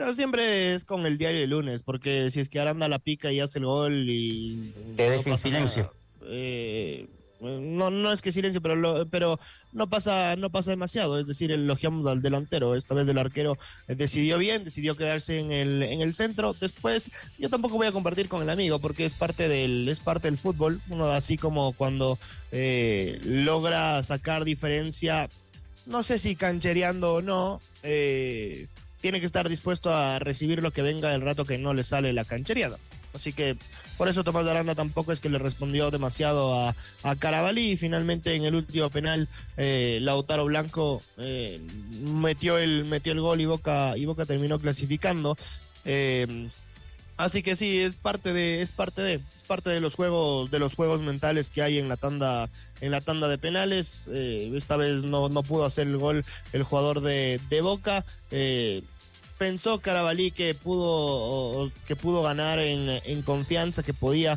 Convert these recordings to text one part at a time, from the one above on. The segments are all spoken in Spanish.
Pero siempre es con el diario de lunes, porque si es que Aranda la pica y hace el gol y Te no deja en pasa silencio. nada. No es que silencio, pero no pasa demasiado. Es decir, elogiamos al delantero. Esta vez el arquero decidió bien, decidió quedarse en el centro. Después, yo tampoco voy a compartir con el amigo, porque es parte del fútbol. Uno, así como cuando logra sacar diferencia, no sé si canchereando o no, tiene que estar dispuesto a recibir lo que venga el rato que no le sale la canchereada. Así que por eso Tomás Aranda tampoco es que le respondió demasiado a Carabalí, y finalmente en el último penal Lautaro Blanco metió el gol y Boca terminó clasificando. Así que sí, es parte de los juegos mentales que hay en la tanda de penales. Esta vez no pudo hacer el gol el jugador de Boca. Pensó Carabalí que pudo ganar en confianza, que podía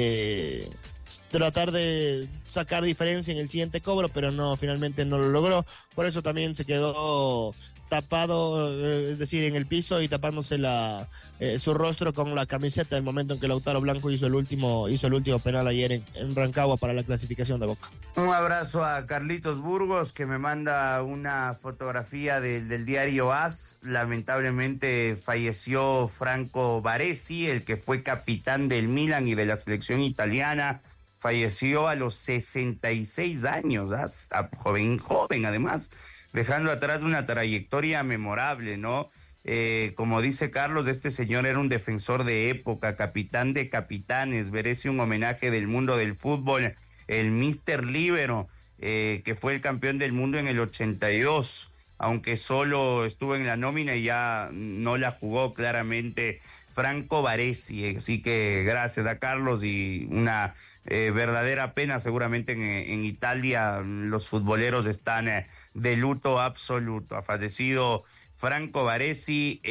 tratar de sacar diferencia en el siguiente cobro, pero finalmente no lo logró. Por eso también se quedó tapado, es decir, en el piso, y tapándose su rostro con la camiseta, el momento en que Lautaro Blanco hizo el último penal ayer en Rancagua para la clasificación de Boca. Un abrazo a Carlitos Burgos, que me manda una fotografía del diario AS. Lamentablemente falleció Franco Baresi, el que fue capitán del Milan y de la selección italiana. Falleció a los 66 años, joven además, dejando atrás una trayectoria memorable, ¿no? Como dice Carlos, este señor era un defensor de época, capitán de capitanes, merece un homenaje del mundo del fútbol, el Mister Líbero, que fue el campeón del mundo en el 82, aunque solo estuvo en la nómina y ya no la jugó claramente Franco Baresi. Así que gracias a Carlos, y una verdadera pena. Seguramente en Italia los futboleros están de luto absoluto. Ha fallecido Franco Baresi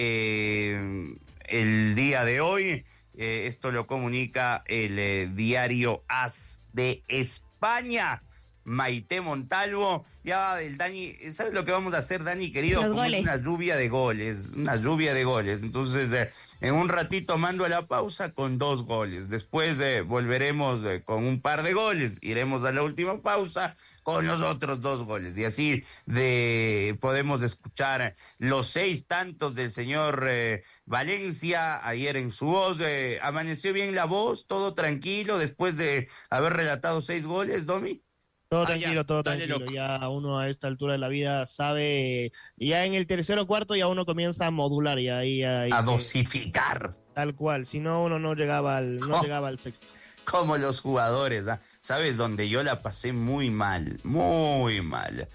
el día de hoy. Esto lo comunica el diario AS de España. Maite Montalvo, ya el Dani, ¿sabes lo que vamos a hacer, Dani, querido? Los Como goles. una lluvia de goles. Entonces, en un ratito mando a la pausa con 2 goles. Después volveremos con un par de goles. Iremos a la última pausa con los otros 2 goles. Y así podemos escuchar los 6 tantos del señor Valencia ayer en su voz. ¿Amaneció bien la voz? ¿Todo tranquilo después de haber relatado 6 goles, Domi? Todo tranquilo, todo dale, tranquilo. loco. Ya uno a esta altura de la vida sabe, ya en el tercero o cuarto ya uno comienza a modular, y ahí A dosificar. tal cual. Si no, uno no llegaba al sexto. Como los jugadores, ¿sabes? Donde yo la pasé muy mal, muy mal.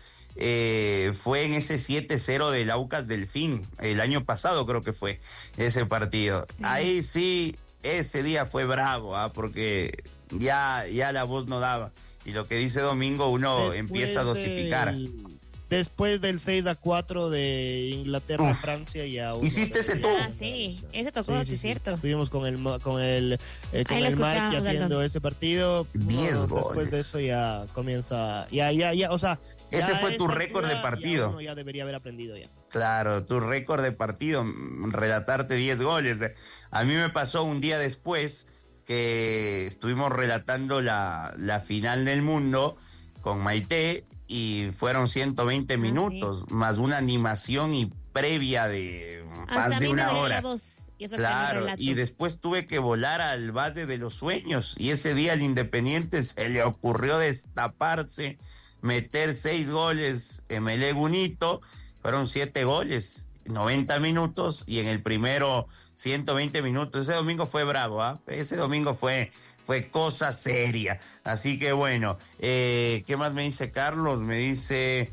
Fue en ese 7-0 del Aucas Delfín, el año pasado creo que fue ese partido. Ahí sí, ese día fue bravo, porque ya la voz no daba. Y lo que dice Domingo, uno empieza a dosificar. Después del 6-4 de Inglaterra-Francia, ya uno... ¿Hiciste ese tú? Sí, ese tocó, sí, es cierto. Estuvimos con el Ahí lo Marque escuchamos, haciendo Aldo. ese partido. 10 Después goles. de eso ya comienza, o sea... Ese ya a fue tu esa récord de altura partido. Uno ya debería haber aprendido ya. Claro, tu récord de partido, relatarte 10 goles. A mí me pasó un día después que estuvimos relatando la final del mundo con Maite, y fueron 120 minutos, más una animación y previa de Hasta más a de mí me una dolía hora. la voz, y eso que no Claro, relato. y después tuve que volar al Valle de los Sueños, y ese día al Independiente se le ocurrió destaparse, meter 6 goles en Melé Gunito. Fueron 7 goles, 90 minutos, y en el primero 120 minutos. Ese domingo fue bravo, ese domingo fue cosa seria. Así que bueno, ¿qué más me dice Carlos? Me dice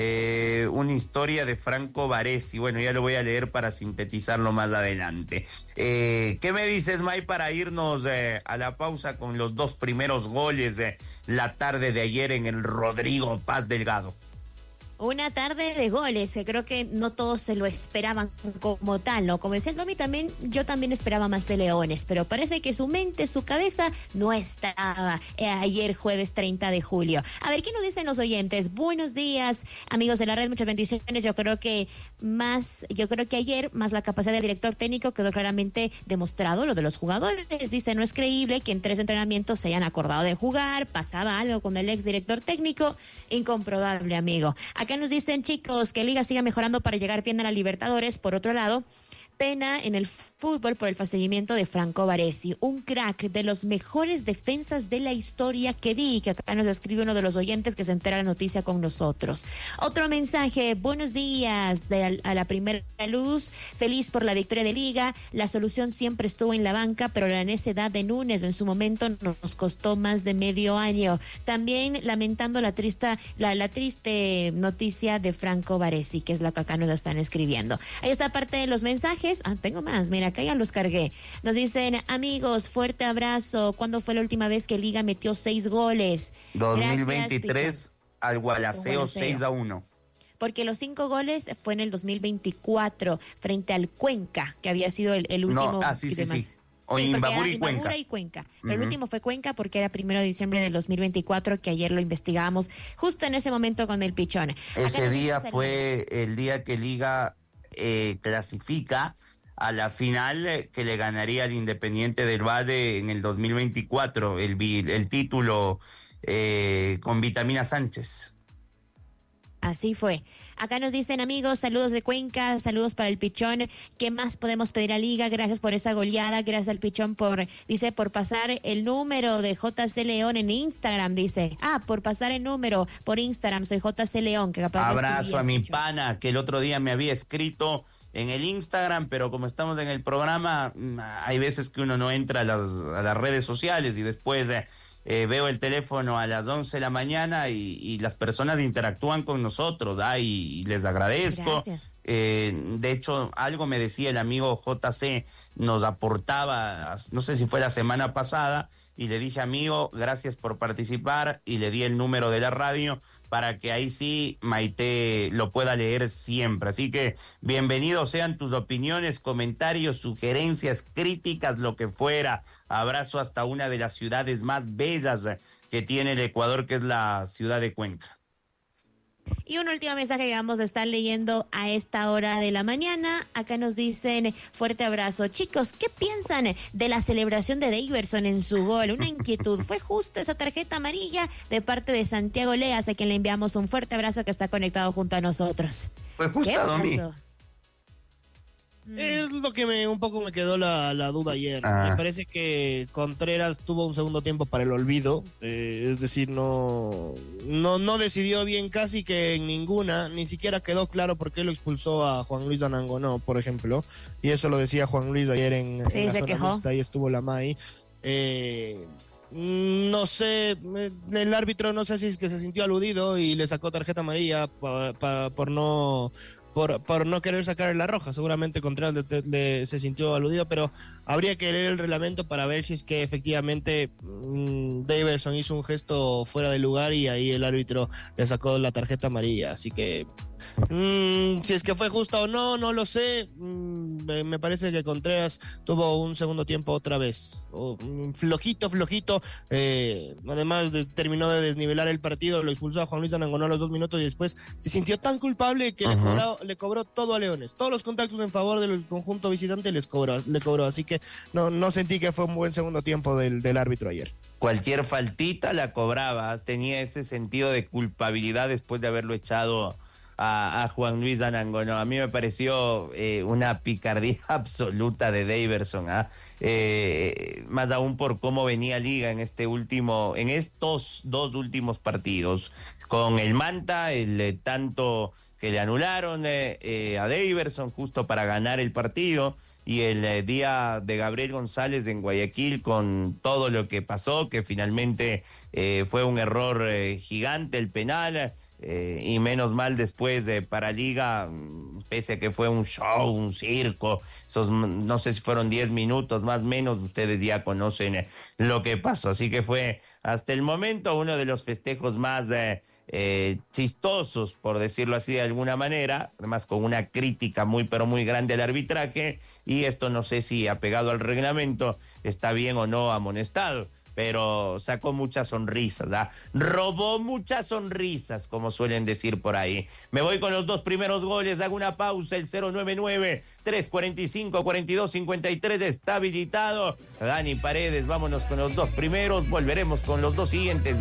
una historia de Franco Baresi. Bueno, ya lo voy a leer para sintetizarlo más adelante. ¿Qué me dices, May, para irnos a la pausa con los 2 primeros goles de la tarde de ayer en el Rodrigo Paz Delgado? Una tarde de goles, que creo que no todos se lo esperaban como tal, ¿no? Como decía el Domi, yo también esperaba más de Leones, pero parece que su mente, su cabeza no estaba ayer jueves 30 de julio. A ver, ¿qué nos dicen los oyentes? Buenos días, amigos de la red, muchas bendiciones. Yo creo que ayer más la capacidad del director técnico quedó claramente demostrado, lo de los jugadores. Dice, no es creíble que en 3 entrenamientos se hayan acordado de jugar, pasaba algo con el ex director técnico, incomprobable, amigo. Acá nos dicen, chicos, que Liga siga mejorando para llegar bien a la Libertadores. Por otro lado, pena en el fútbol por el fallecimiento de Franco Baresi, un crack de los mejores defensas de la historia que vi, que acá nos escribe uno de los oyentes que se entera la noticia con nosotros. Otro mensaje, buenos días a la primera luz, feliz por la victoria de Liga, la solución siempre estuvo en la banca, pero la necedad de Núñez en su momento nos costó más de medio año. También lamentando la triste noticia de Franco Baresi, que es la que acá nos están escribiendo. Ahí está parte de los mensajes. Tengo más, mira, acá ya los cargué. Nos dicen, amigos, fuerte abrazo. ¿Cuándo fue la última vez que Liga metió 6 goles? 2023 Gracias, al Gualaceo 6-1. Porque los 5 goles fue en el 2024 frente al Cuenca, que había sido el último. Sí. O Imbabura y Cuenca. Pero el último fue Cuenca porque era 1 de diciembre del 2024, que ayer lo investigábamos justo en ese momento con el Pichón. Ese día fue el día que Liga clasifica a la final que le ganaría al Independiente del Valle en el 2024, el título con Vitamina Sánchez. Así fue. Acá nos dicen, amigos, saludos de Cuenca, saludos para el Pichón. ¿Qué más podemos pedir a Liga? Gracias por esa goleada, gracias al Pichón por pasar el número de JC León en Instagram, dice. Por pasar el número por Instagram, soy JC León. Que capaz abrazo a mi pana, que el otro día me había escrito en el Instagram, pero como estamos en el programa, hay veces que uno no entra a las redes sociales y después veo el teléfono a las 11 de la mañana y las personas interactúan con nosotros, y les agradezco. Gracias. De hecho, algo me decía el amigo JC, nos aportaba, no sé si fue la semana pasada, y le dije, amigo, gracias por participar, y le di el número de la radio para que ahí sí Maite lo pueda leer siempre. Así que bienvenidos sean tus opiniones, comentarios, sugerencias, críticas, lo que fuera. Abrazo hasta una de las ciudades más bellas que tiene el Ecuador, que es la ciudad de Cuenca. Y un último mensaje que vamos a estar leyendo a esta hora de la mañana. Acá nos dicen, fuerte abrazo. Chicos, ¿qué piensan de la celebración de Daverson en su gol? Una inquietud. ¿Fue justa esa tarjeta amarilla de parte de Santiago Leas, a quien le enviamos un fuerte abrazo, que está conectado junto a nosotros? ¿Fue justa, Domi? Es lo que un poco me quedó la duda ayer. Me parece que Contreras tuvo un segundo tiempo para el olvido, es decir, no decidió bien casi que en ninguna, ni siquiera quedó claro por qué lo expulsó a Juan Luis Anangonó, por ejemplo, y eso lo decía Juan Luis ayer en la zona mixta, ahí estuvo la MAI. No sé, el árbitro no sé si es que se sintió aludido y le sacó tarjeta amarilla por no querer sacar la roja. Seguramente Contreras se sintió aludido, pero habría que leer el reglamento para ver si es que efectivamente Daverson hizo un gesto fuera de lugar y ahí el árbitro le sacó la tarjeta amarilla. Así que si es que fue justa o no, no lo sé. Me parece que Contreras tuvo un segundo tiempo otra vez flojito. Además terminó de desnivelar el partido, lo expulsó a Juan Luis Anangonó a los 2 minutos y después se sintió tan culpable que le cobró todo a Leones. Todos los contactos en favor del conjunto visitante le cobró. Así que no sentí que fue un buen segundo tiempo del árbitro ayer. Cualquier faltita la cobraba, tenía ese sentido de culpabilidad después de haberlo echado a Juan Luis Anangonó. A mí me pareció una picardía absoluta de Daverson, más aún por cómo venía Liga en estos 2 últimos partidos, con el Manta, el tanto que le anularon a Daverson justo para ganar el partido, y el día de Gabriel González en Guayaquil, con todo lo que pasó, que finalmente fue un error gigante el penal. Y menos mal después para Liga, pese a que fue un show, un circo, esos no sé si fueron 10 minutos, más o menos, ustedes ya conocen lo que pasó, así que fue hasta el momento uno de los festejos más chistosos, por decirlo así de alguna manera, además con una crítica muy pero muy grande al arbitraje, y esto no sé si apegado al reglamento está bien o no amonestado, pero sacó muchas sonrisas, ¿ah? Robó muchas sonrisas, como suelen decir por ahí. Me voy con los dos primeros goles, hago una pausa, el 099-345-4253 está habilitado. Dani Paredes, vámonos con los dos primeros, volveremos con los dos siguientes.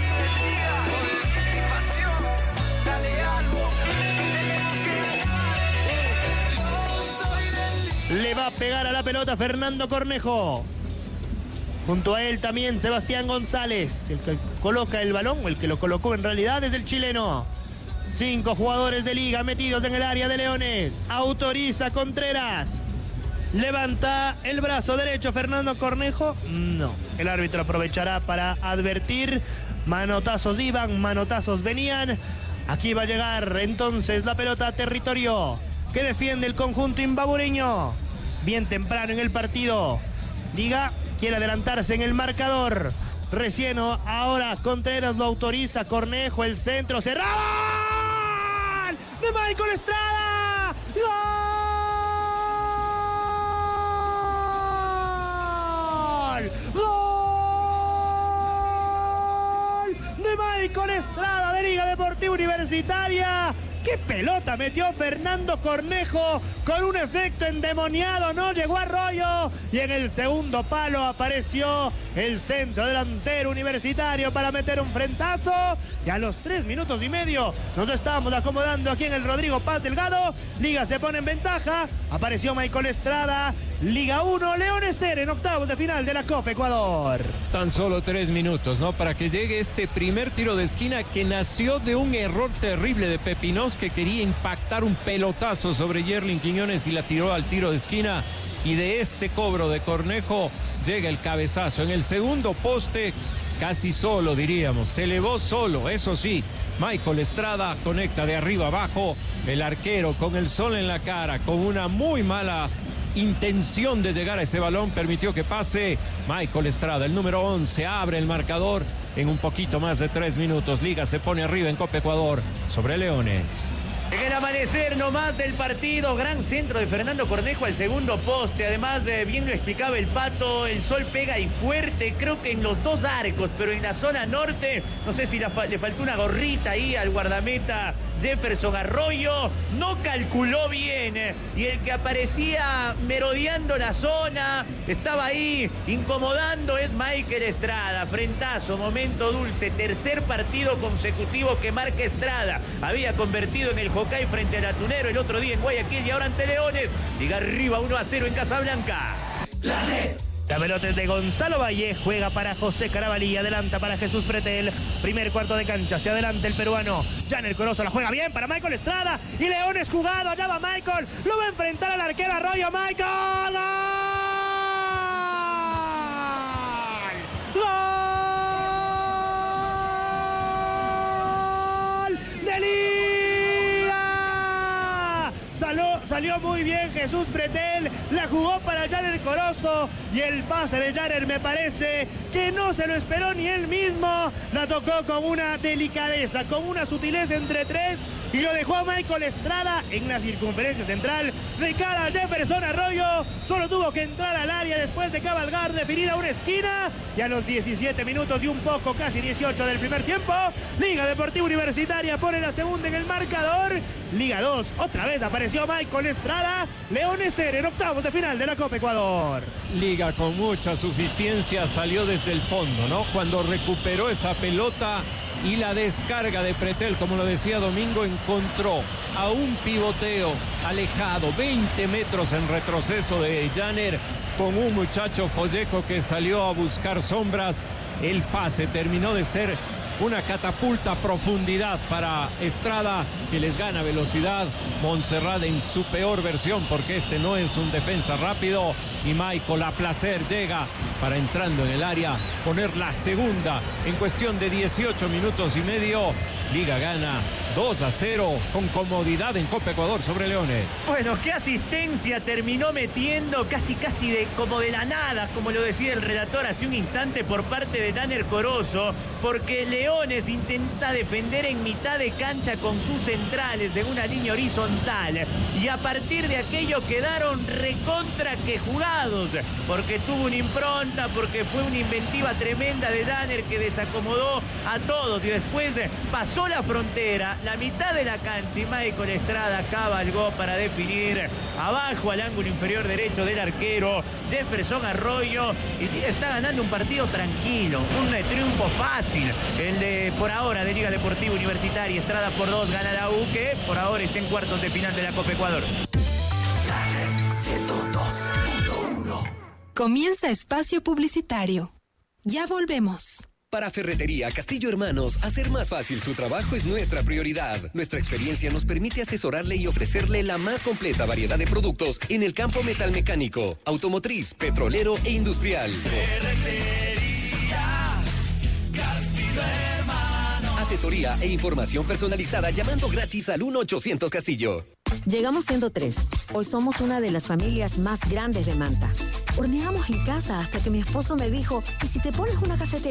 Le va a pegar a la pelota Fernando Cornejo. Junto a él también Sebastián González, el que coloca el balón, o el que lo colocó en realidad es el chileno. 5 jugadores de Liga metidos en el área de Leones. Autoriza Contreras. Levanta el brazo derecho Fernando Cornejo. No, el árbitro aprovechará para advertir. Manotazos iban, manotazos venían. Aquí va a llegar entonces la pelota a territorio que defiende el conjunto imbabureño. Bien temprano en el partido. Liga quiere adelantarse en el marcador. Recién ahora Contreras lo autoriza. Cornejo, el centro cerrado. De Michael Estrada. ¡Gol! ¡Gol! De Michael Estrada de Liga Deportiva Universitaria. ¡Qué pelota metió Fernando Cornejo! Con un efecto endemoniado, no llegó a Arroyo. Y en el segundo palo apareció el centro delantero universitario para meter un frentazo. Y a los 3 minutos y medio nos estábamos acomodando aquí en el Rodrigo Paz Delgado. Liga se pone en ventaja. Apareció Michael Estrada. Liga 1, Leones 0 en octavos de final de la Copa Ecuador. Tan solo 3 minutos, ¿no? Para que llegue este primer tiro de esquina que nació de un error terrible de Pepinós, que quería impactar un pelotazo sobre Yerlin Quiñones y la tiró al tiro de esquina. Y de este cobro de Cornejo llega el cabezazo en el segundo poste, casi solo diríamos, se elevó solo, eso sí. Michael Estrada conecta de arriba abajo, el arquero con el sol en la cara, con una muy mala intención de llegar a ese balón, permitió que pase. Michael Estrada, el número 11, abre el marcador en un poquito más de 3 minutos. Liga se pone arriba en Copa Ecuador sobre Leones. En el amanecer nomás del partido, gran centro de Fernando Cornejo al segundo poste. Además, bien lo explicaba el Pato, el sol pega y fuerte, creo que en los 2 arcos, pero en la zona norte, no sé si le faltó una gorrita ahí al guardameta Jefferson Arroyo, no calculó bien, y el que aparecía merodeando la zona, estaba ahí incomodando, es Michael Estrada. Frentazo, momento dulce, tercer partido consecutivo que marca Estrada. Había convertido en el Jocay frente al Atunero el otro día en Guayaquil y ahora ante Leones. Liga arriba 1-0 en Casablanca. La red. La pelota es de Gonzalo Valle, juega para José Carabalí, adelanta para Jesús Pretel, primer cuarto de cancha, hacia adelante el peruano, Janer Corozo la juega bien para Michael Estrada, y Leones jugado, allá va Michael, lo va a enfrentar al arquero Arroyo, Michael, ¡gol! ¡Gol! ¡De Liga! Salió muy bien Jesús Pretel, la jugó para Janer Corozo y el pase de Janer me parece que no se lo esperó ni él mismo, la tocó con una delicadeza, con una sutileza entre 3 y lo dejó a Michael Estrada en la circunferencia central de cara a Jefferson Arroyo. Solo tuvo que entrar al área después de cabalgar, definir a una esquina, y a los 17 minutos y un poco, casi 18 del primer tiempo, Liga Deportiva Universitaria pone la segunda en el marcador. Liga 2, otra vez apareció Michael Estrada. Leones 0 en octavos de final de la Copa Ecuador. Liga con mucha suficiencia salió desde el fondo, ¿no? Cuando recuperó esa pelota y la descarga de Pretel, como lo decía Domingo, encontró a un pivoteo alejado, 20 metros en retroceso de Janer, con un muchacho Folleco que salió a buscar sombras. El pase terminó de ser una catapulta a profundidad para Estrada, que les gana velocidad. Monserrat en su peor versión, porque este no es un defensa rápido. Y Michael a placer llega para, entrando en el área, poner la segunda en cuestión de 18 minutos y medio. Liga gana 2-0 con comodidad en Copa Ecuador sobre Leones. Bueno, qué asistencia terminó metiendo casi como de la nada, como lo decía el relator hace un instante, por parte de Danner Corozo, porque Leones intenta defender en mitad de cancha con sus centrales en una línea horizontal, y a partir de aquello quedaron recontra que jugados, porque tuvo una impronta, porque fue una inventiva tremenda de Danner que desacomodó a todos, y después pasó la frontera, la mitad de la cancha, y Michael Estrada cabalgó para definir abajo al ángulo inferior derecho del arquero Jefferson Arroyo, y está ganando un partido tranquilo, un triunfo fácil, el de por ahora de Liga Deportiva Universitaria. Estrada por 2 gana la U, que por ahora está en cuartos de final de la Copa Ecuador. Comienza espacio publicitario. Ya volvemos. Para Ferretería Castillo Hermanos, hacer más fácil su trabajo es nuestra prioridad. Nuestra experiencia nos permite asesorarle y ofrecerle la más completa variedad de productos en el campo metalmecánico, automotriz, petrolero e industrial. Ferretería Castillo Hermanos. Asesoría e información personalizada llamando gratis al 1-800 Castillo. Llegamos siendo 3. Hoy somos una de las familias más grandes de Manta. Horneamos en casa hasta que mi esposo me dijo, ¿y si te pones una cafetería?